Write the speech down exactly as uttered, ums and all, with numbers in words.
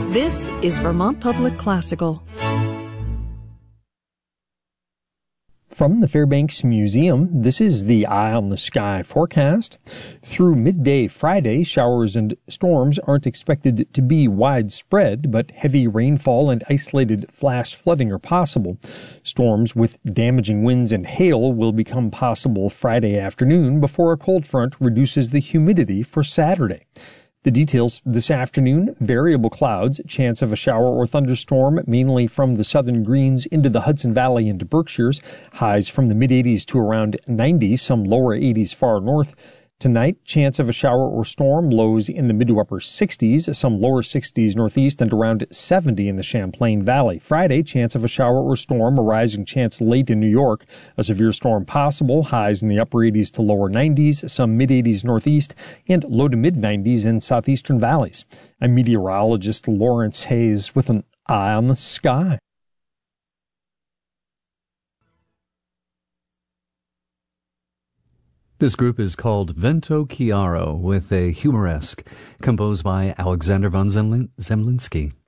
This is Vermont Public Classical. From the Fairbanks Museum, this is the Eye on the Sky forecast. Through midday Friday, showers and storms aren't expected to be widespread, but heavy rainfall and isolated flash flooding are possible. Storms with damaging winds and hail will become possible Friday afternoon before a cold front reduces the humidity for Saturday. The details this afternoon: variable clouds, chance of a shower or thunderstorm, mainly from the southern Greens into the Hudson Valley and Berkshires. Highs from the mid eighties to around ninety, some lower eighties far north. Tonight, chance of a shower or storm, lows in the mid to upper sixties, some lower sixties northeast and around seventy in the Champlain Valley. Friday, chance of a shower or storm, a rising chance late in New York. A severe storm possible, highs in the upper eighties to lower nineties, some mid eighties northeast and low to mid nineties in southeastern valleys. I'm meteorologist Lawrence Hayes with an eye on the sky. This group is called Vento Chiaro, with a humoresque, composed by Alexander von Zemlin- Zemlinsky.